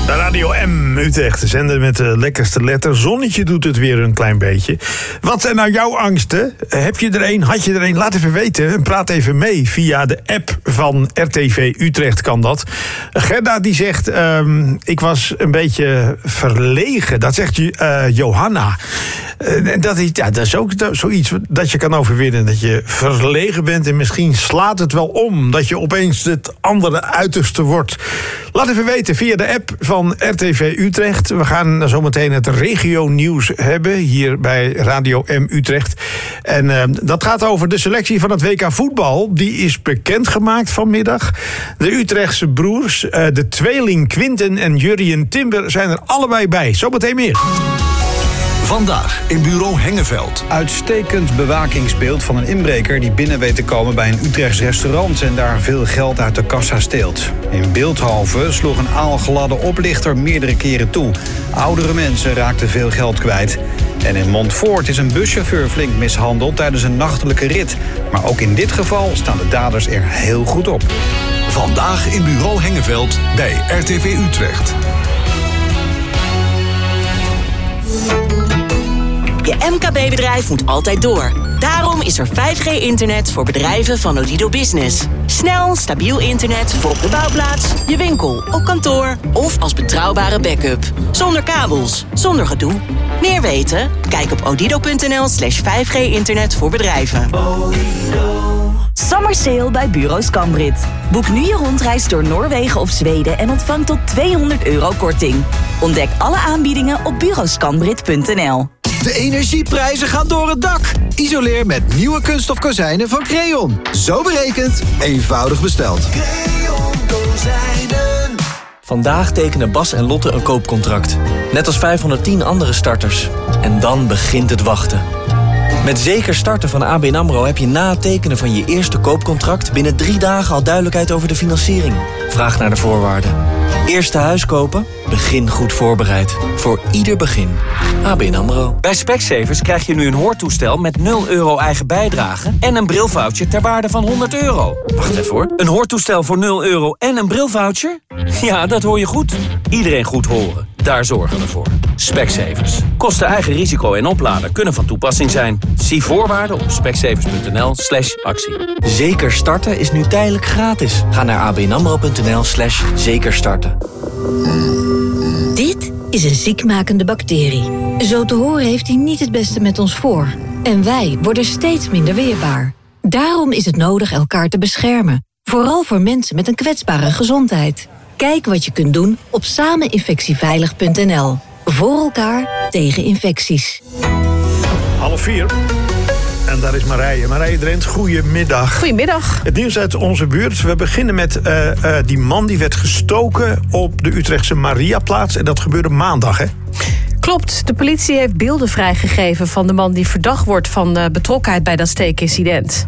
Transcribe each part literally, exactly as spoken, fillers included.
De Radio M Utrecht, de zender met de lekkerste letter. Zonnetje doet het weer een klein beetje. Wat zijn nou jouw angsten? Heb je er een? Had je er een? Laat even weten. Praat even mee. Via de app van R T V Utrecht kan dat. Gerda die zegt, um, ik was een beetje verlegen. Dat zegt uh, Johanna. Uh, dat, is, ja, dat is ook zoiets dat je kan overwinnen. Dat je verlegen bent en misschien slaat het wel om. Dat je opeens het andere uiterste wordt. Laat even weten via de app van R T V Utrecht. We gaan zometeen het regio-nieuws hebben hier bij Radio M Utrecht. En uh, dat gaat over de selectie van het W K voetbal. Die is bekendgemaakt vanmiddag. De Utrechtse broers, uh, de tweeling Quinten en Jurjen Timber zijn er allebei bij. Zometeen meer. Vandaag in bureau Hengeveld. Uitstekend bewakingsbeeld van een inbreker die binnen weet te komen bij een Utrechts restaurant en daar veel geld uit de kassa steelt. In Beeldhoven sloeg een aalgladde oplichter meerdere keren toe. Oudere mensen raakten veel geld kwijt. En in Montfoort is een buschauffeur flink mishandeld tijdens een nachtelijke rit. Maar ook in dit geval staan de daders er heel goed op. Vandaag in bureau Hengeveld bij R T V Utrecht. Je M K B-bedrijf moet altijd door. Daarom is er vijf G internet voor bedrijven van Odido Business. Snel, stabiel internet voor op de bouwplaats, je winkel, op kantoor of als betrouwbare backup. Zonder kabels, zonder gedoe. Meer weten? Kijk op odido.nl slash 5G internet voor bedrijven. Summer sale bij Bureau Scambrit. Boek nu je rondreis door Noorwegen of Zweden en ontvang tot tweehonderd euro korting. Ontdek alle aanbiedingen op bureau scambrit punt n l. De energieprijzen gaan door het dak. Isoleer met nieuwe kunststof kozijnen van Creon. Zo berekend, eenvoudig besteld. Creon kozijnen. Vandaag tekenen Bas en Lotte een koopcontract. Net als vijfhonderdtien andere starters. En dan begint het wachten. Met Zeker Starten van A B N AMRO heb je na het tekenen van je eerste koopcontract binnen drie dagen al duidelijkheid over de financiering. Vraag naar de voorwaarden. Eerste huis kopen? Begin goed voorbereid. Voor ieder begin. A B N AMRO. Bij Specsavers krijg je nu een hoortoestel met nul euro eigen bijdrage en een brilvoucher ter waarde van honderd euro. Wacht even hoor. Een hoortoestel voor nul euro en een brilvoucher? Ja, dat hoor je goed. Iedereen goed horen. Daar zorgen we voor. Specsavers. Kosten eigen risico en opladen kunnen van toepassing zijn. Zie voorwaarden op specsavers.nl slash actie. Zeker Starten is nu tijdelijk gratis. Ga naar abnamro.nl slash zeker starten. Dit is een ziekmakende bacterie. Zo te horen heeft hij niet het beste met ons voor. En wij worden steeds minder weerbaar. Daarom is het nodig elkaar te beschermen. Vooral voor mensen met een kwetsbare gezondheid. Kijk wat je kunt doen op sameninfectieveilig punt n l. Voor elkaar tegen infecties. Half vier. En daar is Marije. Marije Drent, goedemiddag. Goedemiddag. Het nieuws uit onze buurt. We beginnen met uh, uh, die man die werd gestoken op de Utrechtse Mariaplaats. En dat gebeurde maandag, hè? Klopt. De politie heeft beelden vrijgegeven van de man die verdacht wordt van uh, betrokkenheid bij dat steekincident.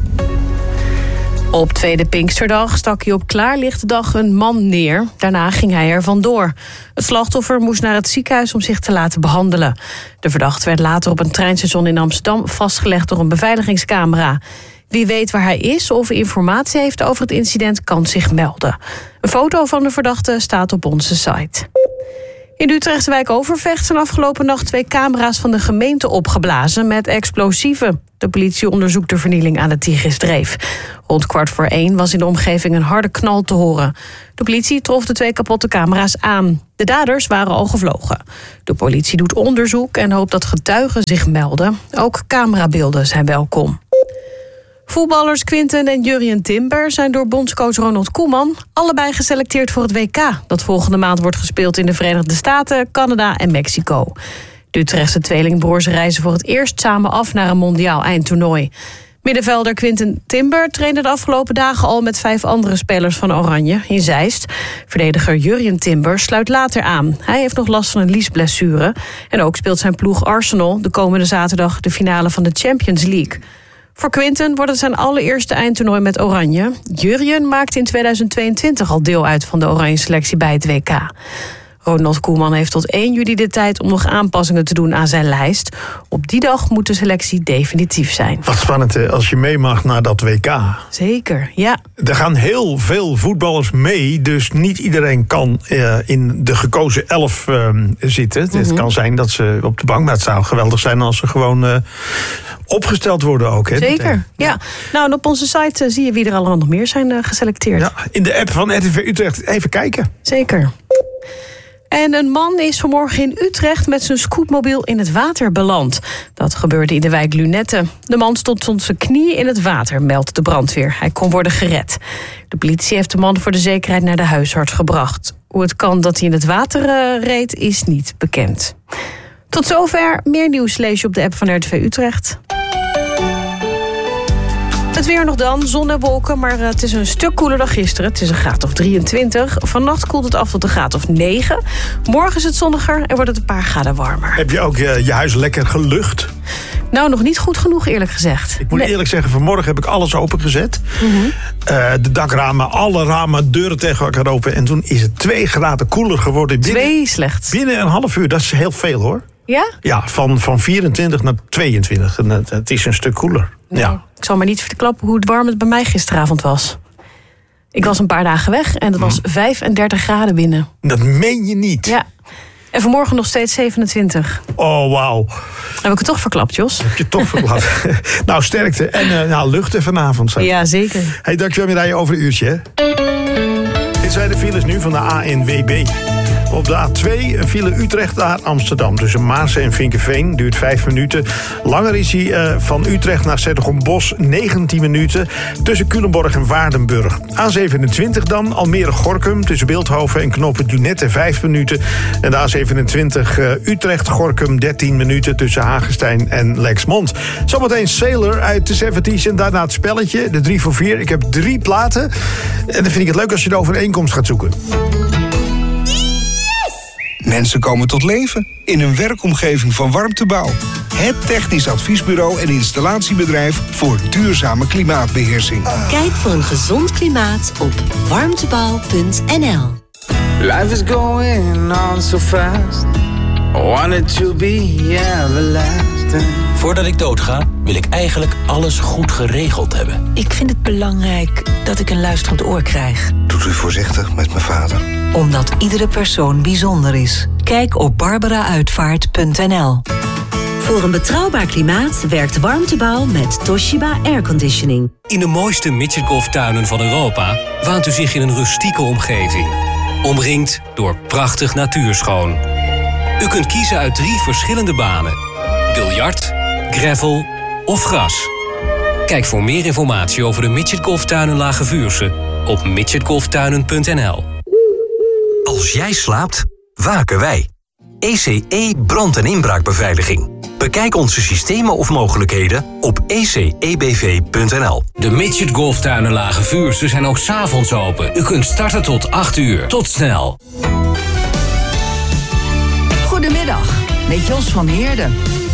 Op tweede Pinksterdag stak hij op klaarlichte dag een man neer. Daarna ging hij er vandoor. Het slachtoffer moest naar het ziekenhuis om zich te laten behandelen. De verdachte werd later op een treinstation in Amsterdam vastgelegd door een beveiligingscamera. Wie weet waar hij is of informatie heeft over het incident kan zich melden. Een foto van de verdachte staat op onze site. In de Utrechtse wijk Overvecht zijn afgelopen nacht twee camera's van de gemeente opgeblazen met explosieven. De politie onderzoekt de vernieling aan de Tigrisdreef. Rond kwart voor één was in de omgeving een harde knal te horen. De politie trof de twee kapotte camera's aan. De daders waren al gevlogen. De politie doet onderzoek en hoopt dat getuigen zich melden. Ook camerabeelden zijn welkom. Voetballers Quinten en Jurjen Timber zijn door bondscoach Ronald Koeman allebei geselecteerd voor het W K, dat volgende maand wordt gespeeld in de Verenigde Staten, Canada en Mexico. De Utrechtse tweelingbroers reizen voor het eerst samen af naar een mondiaal eindtoernooi. Middenvelder Quinten Timber trainde de afgelopen dagen al met vijf andere spelers van Oranje in Zeist. Verdediger Jurjen Timber sluit later aan. Hij heeft nog last van een liesblessure. En ook speelt zijn ploeg Arsenal de komende zaterdag de finale van de Champions League. Voor Quinten wordt het zijn allereerste eindtoernooi met Oranje. Jurjen maakte in tweeduizend tweeëntwintig al deel uit van de Oranje selectie bij het W K. Ronald Koeman heeft tot één juli de tijd om nog aanpassingen te doen aan zijn lijst. Op die dag moet de selectie definitief zijn. Wat spannend hè, als je mee mag naar dat W K. Zeker, ja. Er gaan heel veel voetballers mee, dus niet iedereen kan uh, in de gekozen elf uh, zitten. Mm-hmm. Het kan zijn dat ze op de bank, maar het zou geweldig zijn als ze gewoon uh, opgesteld worden ook. Hè, Zeker, ja. Nou, en op onze site uh, zie je wie er allemaal nog meer zijn uh, geselecteerd. Ja, in de app van R T V Utrecht even kijken. Zeker. En een man is vanmorgen in Utrecht met zijn scootmobiel in het water beland. Dat gebeurde in de wijk Lunette. De man stond tot zijn knieën in het water, meldt de brandweer. Hij kon worden gered. De politie heeft de man voor de zekerheid naar de huisarts gebracht. Hoe het kan dat hij in het water uh, reed, is niet bekend. Tot zover. Meer nieuws lees je op de app van R T V Utrecht. Het weer nog dan, zon en wolken, maar het is een stuk koeler dan gisteren. Het is een graad of drieëntwintig. Vannacht koelt het af tot een graad of negen. Morgen is het zonniger en wordt het een paar graden warmer. Heb je ook je, je huis lekker gelucht? Nou, nog niet goed genoeg eerlijk gezegd. Ik moet nee. eerlijk zeggen, vanmorgen heb ik alles opengezet. Mm-hmm. Uh, de dakramen, alle ramen, deuren tegen elkaar open. En toen is het twee graden koeler geworden. Binnen, twee slechts. Binnen een half uur, dat is heel veel hoor. Ja? Ja, van, van vierentwintig naar tweeëntwintig. En het, het is een stuk koeler. Nee, ja. Ik zal maar niet verklappen hoe het warm het bij mij gisteravond was. Ik was een paar dagen weg en het was hmm. vijfendertig graden binnen. Dat meen je niet? Ja. En vanmorgen nog steeds zevenentwintig. Oh, wauw. Heb ik het toch verklapt, Jos? Heb je toch verklapt. Nou, sterkte. En uh, nou, luchten vanavond. Zeg. Ja, zeker. Hey, dankjewel, Mireille, over een uurtje. Hè? Dit zijn de files nu van de A N W B. Op de A twee een file Utrecht naar Amsterdam. Tussen Maarsen en Vinkeveen duurt vijf minuten. Langer is hij uh, van Utrecht naar 's-Hertogenbosch negentien minuten. Tussen Culemborg en Waardenburg. A zevenentwintig dan, Almere-Gorinchem. Tussen Beeldhoven en knooppunt Lunette vijf minuten. En de A zevenentwintig uh, Utrecht-Gorinchem dertien minuten. Tussen Hagestein en Lexmond. Zometeen Sailor uit de zeventies en daarna het spelletje. De drie voor vier. Ik heb drie platen. En dan vind ik het leuk als je de overeenkomst gaat zoeken. Mensen komen tot leven in een werkomgeving van Warmtebouw. Het technisch adviesbureau en installatiebedrijf voor duurzame klimaatbeheersing. Kijk voor een gezond klimaat op warmtebouw punt n l. Life is going on so fast. I want it to be everlasting. Voordat ik doodga, wil ik eigenlijk alles goed geregeld hebben. Ik vind het belangrijk dat ik een luisterend oor krijg. Doet u voorzichtig met mijn vader. Omdat iedere persoon bijzonder is. Kijk op barbara uitvaart punt n l. Voor een betrouwbaar klimaat werkt Warmtebouw met Toshiba Airconditioning. In de mooiste midgetgolftuinen van Europa waant u zich in een rustieke omgeving. Omringd door prachtig natuurschoon. U kunt kiezen uit drie verschillende banen. Biljart, gravel of gras. Kijk voor meer informatie over de midgetgolftuinen Lage Vuursche op midgetgolftuinen punt n l. Als jij slaapt, waken wij. E C E brand- en inbraakbeveiliging. Bekijk onze systemen of mogelijkheden op e c e b v punt n l. De Midget Golftuinen Lage Vuursche zijn ook 's avonds open. U kunt starten tot acht uur. Tot snel. Goedemiddag, met Jos van Heerden.